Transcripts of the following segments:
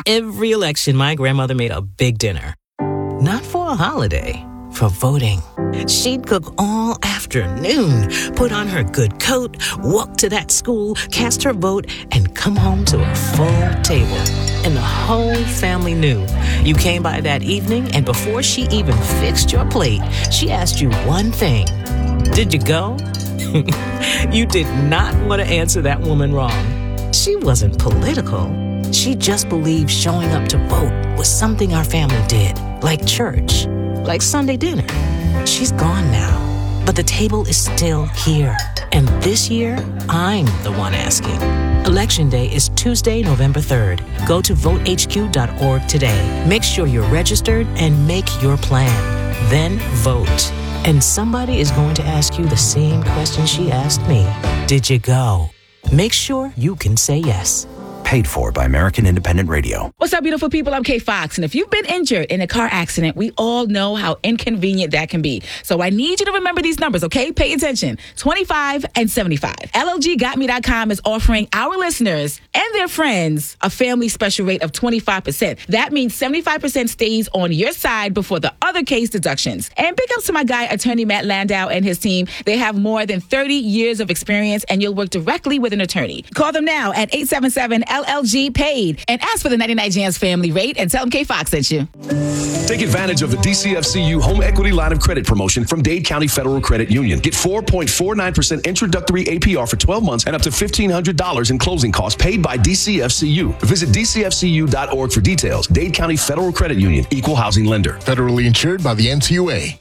Every election, my grandmother made a big dinner. Not for a holiday, for voting. She'd cook all afternoon, put on her good coat, walk to that school, cast her vote, and come home to a full table. And the whole family knew. You came by that evening, and before she even fixed your plate, she asked you one thing. Did you go? You did not want to answer that woman wrong. She wasn't political. She just believed showing up to vote was something our family did, like church, like Sunday dinner. She's gone now, but the table is still here. And this year, I'm the one asking. Election Day is Tuesday, November 3rd. Go to votehq.org today. Make sure you're registered and make your plan. Then vote. And somebody is going to ask you the same question she asked me. Did you go? Make sure you can say yes. Paid for by American Independent Radio. What's up, beautiful people? I'm Kay Fox, and if you've been injured in a car accident, we all know how inconvenient that can be. So I need you to remember these numbers, okay? Pay attention. 25 and 75. LLGGotMe.com is offering our listeners and their friends a family special rate of 25%. That means 75% stays on your side before the other case deductions. And big ups to my guy, attorney Matt Landau and his team. They have more than 30 years of experience, and you'll work directly with an attorney. Call them now at 877-LLG-PAID and ask for the 99 Jams family rate and tell them K Fox sent you. Take advantage of the DCFCU home equity line of credit promotion from Dade County Federal Credit Union. Get 4.49% introductory APR for 12 months and up to $1,500 in closing costs paid by DCFCU. Visit DCFCU.org for details. Dade County Federal Credit Union, equal housing lender. Federally insured by the NCUA.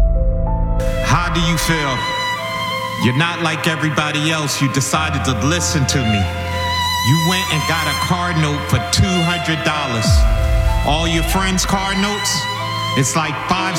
How do you feel? You're not like everybody else. You decided to listen to me. You went and got a car note for $200. All your friends' car notes, it's like 5